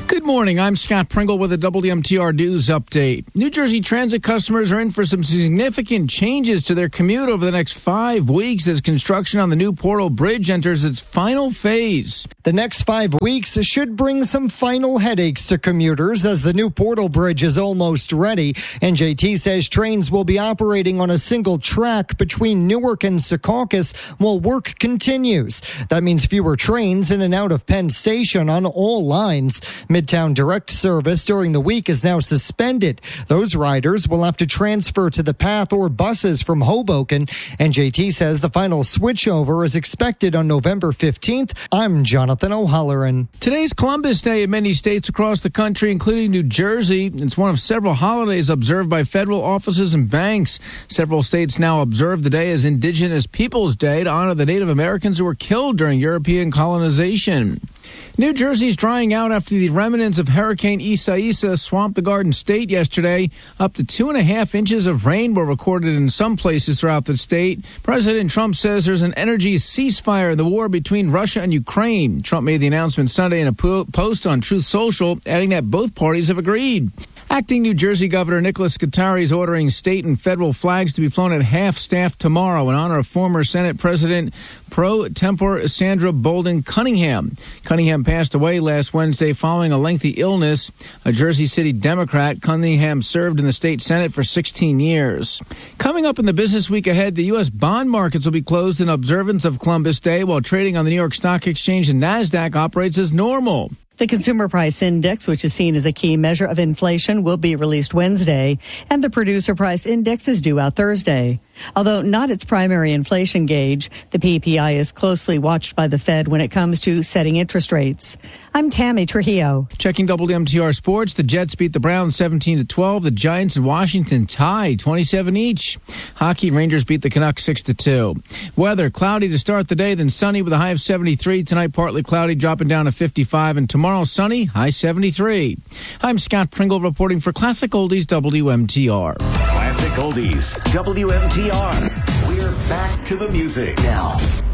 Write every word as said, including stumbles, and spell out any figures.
Good morning. I'm Scott Pringle with a W M T R News update. New Jersey Transit customers are in for some significant changes to their commute over the next five weeks as construction on the new Portal Bridge enters its final phase. The next five weeks should bring some final headaches to commuters as the new Portal Bridge is almost ready. N J T says trains will be operating on a single track between Newark and Secaucus while work continues. That means fewer trains in and out of Penn Station on all lines. Midtown Direct service during the week is now suspended. Those riders will have to transfer to the path or buses from Hoboken. N J T says the final switchover is expected on November fifteenth. I'm Jonathan O'Halloran. Today's Columbus Day in many states across the country, including New Jersey. It's one of several holidays observed by federal offices and banks. Several states now observe the day as Indigenous Peoples Day to honor the Native Americans who were killed during European colonization. New Jersey's drying out after the remnants of Hurricane Isaias swamped the Garden State yesterday. Up to two and a half inches of rain were recorded in some places throughout the state. President Trump says there's an energy ceasefire in the war between Russia and Ukraine. Trump made the announcement Sunday in a po- post on Truth Social, adding that both parties have agreed. Acting New Jersey Governor Nicholas Scutari is ordering state and federal flags to be flown at half-staff tomorrow in honor of former Senate President pro tempore Sandra Bolden Cunningham. Cunningham passed away last Wednesday following a lengthy illness. A Jersey City Democrat, Cunningham served in the state Senate for sixteen years. Coming up in the business week ahead, the U S bond markets will be closed in observance of Columbus Day, while trading on the New York Stock Exchange and NASDAQ operates as normal. The Consumer Price Index, which is seen as a key measure of inflation, will be released Wednesday, and the Producer Price Index is due out Thursday. Although not its primary inflation gauge, the P P I is closely watched by the Fed when it comes to setting interest rates. I'm Tammy Trujillo. Checking W M T R Sports, the Jets beat the Browns seventeen to twelve. The Giants and Washington tie twenty-seven each. Hockey, Rangers beat the Canucks six to two. Weather, cloudy to start the day, then sunny with a high of seventy-three. Tonight, partly cloudy, dropping down to fifty-five. And tomorrow, sunny, high seventy-three. I'm Scott Pringle reporting for Classic Oldies W M T R. Classic Oldies W M T R. We're back to the music now.